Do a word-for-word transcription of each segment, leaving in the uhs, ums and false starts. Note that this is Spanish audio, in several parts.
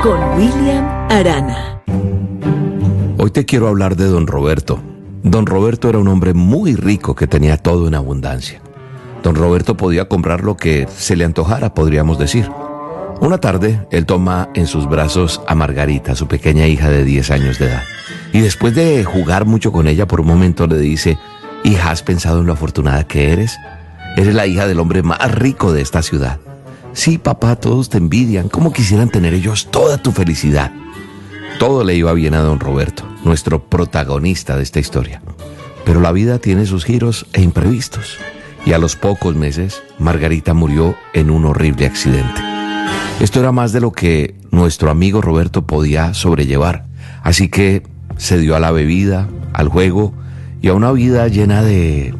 con William Arana. Hoy te quiero hablar de don Roberto. Don Roberto era un hombre muy rico que tenía todo en abundancia. Don Roberto podía comprar lo que se le antojara, podríamos decir. Una tarde, él toma en sus brazos a Margarita, su pequeña hija de diez años de edad. Y después de jugar mucho con ella, por un momento le dice: hija, ¿has pensado en lo afortunada que eres? Eres la hija del hombre más rico de esta ciudad. Sí, papá, todos te envidian. ¿Cómo quisieran tener ellos toda tu felicidad? Todo le iba bien a don Roberto, nuestro protagonista de esta historia. Pero la vida tiene sus giros e imprevistos. Y a los pocos meses, Margarita murió en un horrible accidente. Esto era más de lo que nuestro amigo Roberto podía sobrellevar. Así que se dio a la bebida, al juego y a una vida llena de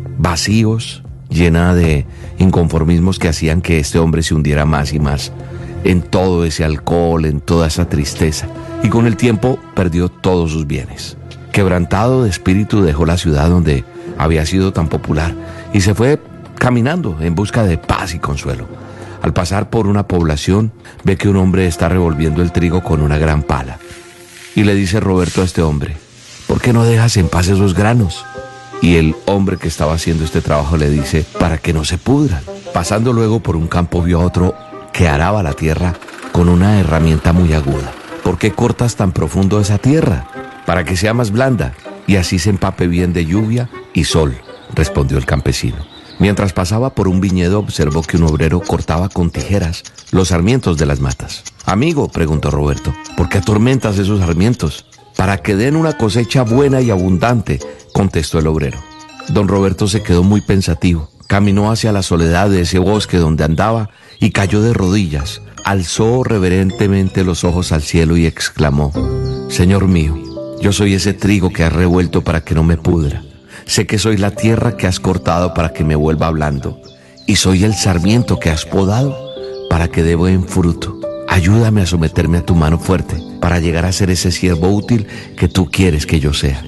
vacíos, llena de inconformismos que hacían que este hombre se hundiera más y más en todo ese alcohol, en toda esa tristeza. Y con el tiempo perdió todos sus bienes. Quebrantado de espíritu, dejó la ciudad donde había sido tan popular y se fue caminando en busca de paz y consuelo. Al pasar por una población, ve que un hombre está revolviendo el trigo con una gran pala. Y le dice Roberto a este hombre: ¿por qué no dejas en paz esos granos? Y el hombre que estaba haciendo este trabajo le dice: para que no se pudran. Pasando luego por un campo, vio a otro que araba la tierra con una herramienta muy aguda. ¿Por qué cortas tan profundo esa tierra? Para que sea más blanda y así se empape bien de lluvia y sol, respondió el campesino. Mientras pasaba por un viñedo, observó que un obrero cortaba con tijeras los sarmientos de las matas. Amigo, preguntó Roberto, ¿por qué atormentas esos sarmientos? Para que den una cosecha buena y abundante, contestó el obrero. Don Roberto se quedó muy pensativo. Caminó hacia la soledad de ese bosque donde andaba y cayó de rodillas. Alzó reverentemente los ojos al cielo y exclamó: Señor mío, yo soy ese trigo que has revuelto para que no me pudra. Sé que soy la tierra que has cortado para que me vuelva blando. Y soy el sarmiento que has podado para que dé buen fruto. Ayúdame a someterme a tu mano fuerte para llegar a ser ese siervo útil que tú quieres que yo sea.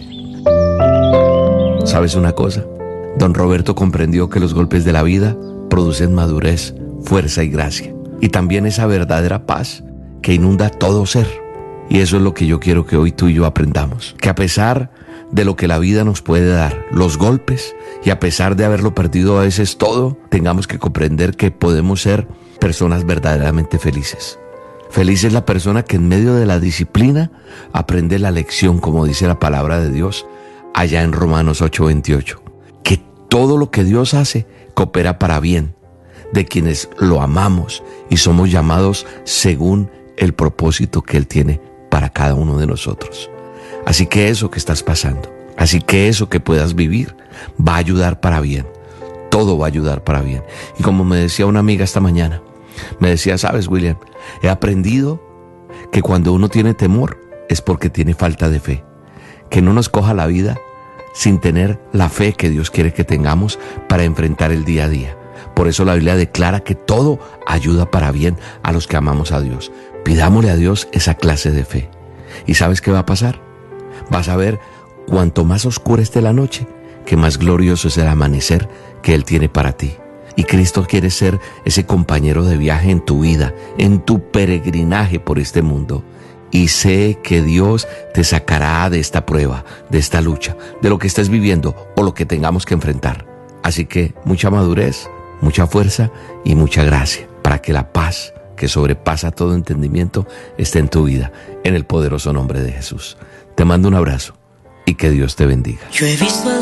¿Sabes una cosa? Don Roberto comprendió que los golpes de la vida producen madurez, fuerza y gracia. Y también esa verdadera paz que inunda todo ser. Y eso es lo que yo quiero que hoy tú y yo aprendamos. Que a pesar de lo que la vida nos puede dar, los golpes, y a pesar de haberlo perdido a veces todo, tengamos que comprender que podemos ser personas verdaderamente felices. Feliz es la persona que en medio de la disciplina aprende la lección, como dice la palabra de Dios allá en Romanos ocho veintiocho. Que todo lo que Dios hace coopera para bien de quienes lo amamos y somos llamados según el propósito que Él tiene para cada uno de nosotros. Así que eso que estás pasando, así que eso que puedas vivir, va a ayudar para bien. Todo va a ayudar para bien. Y como me decía una amiga esta mañana, me decía: sabes, William, he aprendido que cuando uno tiene temor es porque tiene falta de fe. Que no nos coja la vida sin tener la fe que Dios quiere que tengamos para enfrentar el día a día. Por eso la Biblia declara que todo ayuda para bien a los que amamos a Dios. Pidámosle a Dios esa clase de fe. ¿Y sabes qué va a pasar? Vas a ver, cuanto más oscura esté la noche, que más glorioso es el amanecer que Él tiene para ti. Y Cristo quiere ser ese compañero de viaje en tu vida, en tu peregrinaje por este mundo. Y sé que Dios te sacará de esta prueba, de esta lucha, de lo que estés viviendo o lo que tengamos que enfrentar. Así que mucha madurez, mucha fuerza y mucha gracia para que la paz que sobrepasa todo entendimiento esté en tu vida, en el poderoso nombre de Jesús. Te mando un abrazo y que Dios te bendiga. Yo he visto